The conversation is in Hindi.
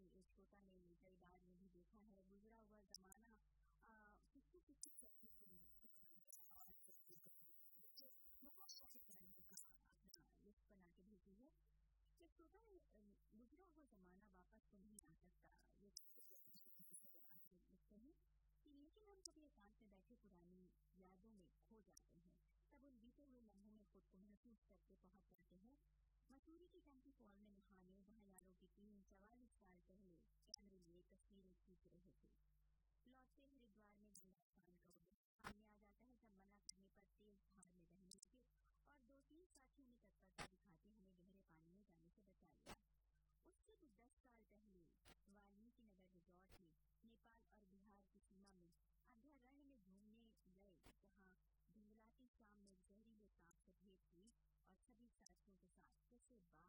एक श्रोता ने कई बार ये भी देखा है, गुजरा हुआ जमाना किसी किसी व्यक्ति को बहुत सारे गानों का अपना लिस्ट बना के भेजी है। एक श्रोता ने गुजरा हुआ जमाना वापस तो नहीं आ सकता, ये लिखते हैं कि लेकिन हम कभी एकांत में बैठे पुरानी यादों में खो जाते हैं, तब उन बीते हुए लम्हों में खुद को महसूस करके पहुंच जाते हैं मसूरी की टंकी फॉल में नहाने, जहाँ यारों की टीम 44 साल पहले कैमरे लिए तस्वीरें खींच रहे थे। लौटते हरिद्वार में गंगा स्नान का उद्देश्य सामने आ जाता है, जब मना करने पर तेज धार में बहने लगे और 2-3 साथियों ने तत्परता दिखाते हमें गहरे पानी में जाने से बचा लिया। उससे भी 10 साल पहले वाल्मीकि नगर रिजॉर्ट में नेपाल और बिहार की सीमा में अभयारण्य में घूमने गए, जहाँ धुंधलाती शाम में जहरीले सांप से भेंट हुई और सभी साथियों के साथ जैसे बात